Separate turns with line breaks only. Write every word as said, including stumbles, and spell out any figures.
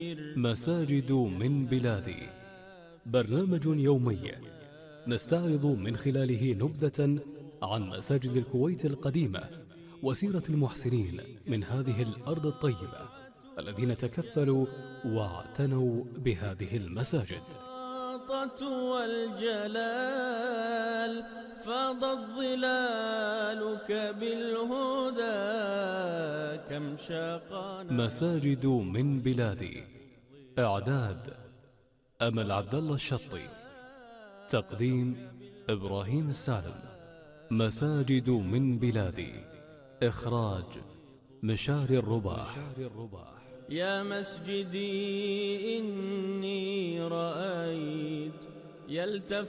مساجد من بلادي، برنامج يومي نستعرض من خلاله نبذة عن مساجد الكويت القديمة وسيرة المحسنين من هذه الأرض الطيبة الذين تكفلوا واعتنوا بهذه المساجد.
والجلال فاضت ظلالك بالهدى كم شاقنا.
مساجد من بلادي، إعداد أمل عبد الله الشطي، تقديم إبراهيم السالم. مساجد من بلادي، إخراج مشاري الرباح.
يا مسجدي إني رأيت يلتف